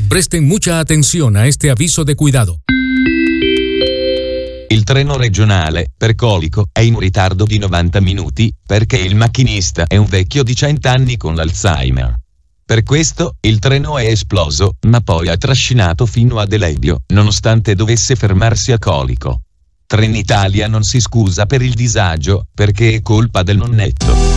Presten mucha atención a este aviso de cuidado. Il treno regionale, per Colico, è in ritardo di 90 minuti, perché il macchinista è un vecchio di 100 anni con l'Alzheimer. Per questo, il treno è esploso, ma poi ha trascinato fino a Delebbio, nonostante dovesse fermarsi a Colico. Trenitalia non si scusa per il disagio, perché è colpa del nonnetto.